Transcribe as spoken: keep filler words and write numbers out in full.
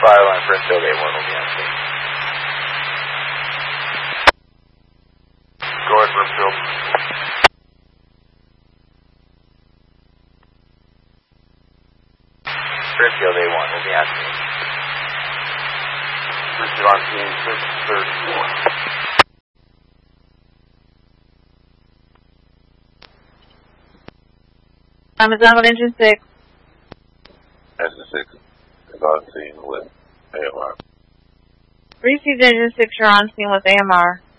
Fire line Brimfield eight one will be on scene. Go ahead, Brimfield. Brimfield eight one will be on scene. Brimfield on scene six thirty-four. Amazon with engine six. Engine six is on scene with A M R. Received engine six, you're on scene with A M R.